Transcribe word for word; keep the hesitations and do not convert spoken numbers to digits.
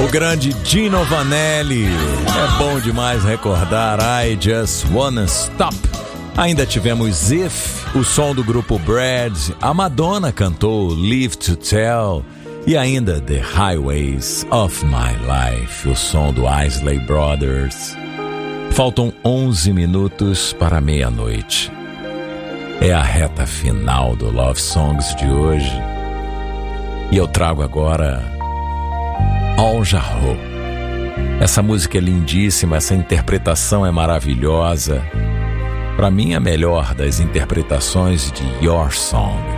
O grande Gino Vanelli. É bom demais recordar I Just Wanna Stop. Ainda tivemos If, o som do grupo Brad. A Madonna cantou Live to Tell. E ainda The Highways of My Life, o som do Isley Brothers. Faltam onze minutos para meia-noite. É a reta final do Love Songs de hoje. E eu trago agora Al Jarreau. Essa música é lindíssima, essa interpretação é maravilhosa. Para mim, a melhor das interpretações de Your Song.